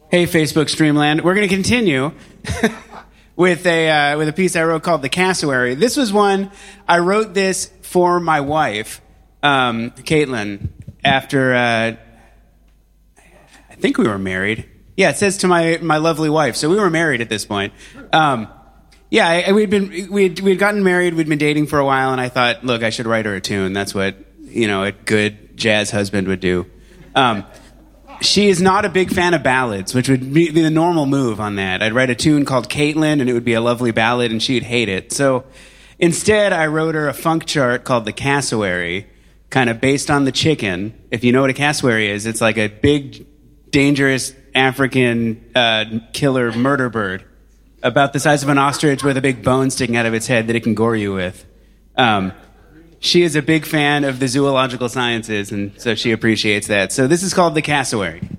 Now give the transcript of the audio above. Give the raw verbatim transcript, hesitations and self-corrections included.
Hey, Facebook Streamland. We're going to continue with a uh, with a piece I wrote called The Cassowary. This was one, I wrote this for my wife, um, Caitlin, after, uh, I think we were married. Yeah, it says to my, my lovely wife. So we were married at this point. Um, yeah, I, we'd been we'd we'd gotten married. We'd been dating for a while, and I thought, look, I should write her a tune. That's what, you know, a good jazz husband would do. Um, she is not a big fan of ballads, which would be the normal move on that. I'd write a tune called Caitlin, and it would be a lovely ballad, and she'd hate it. So instead, I wrote her a funk chart called The Cassowary, kind of based on the chicken. If you know what a cassowary is, it's like a big, dangerous African uh, killer murder bird, about the size of an ostrich with a big bone sticking out of its head that it can gore you with. Um, she is a big fan of the zoological sciences, and so she appreciates that. So this is called The Cassowary.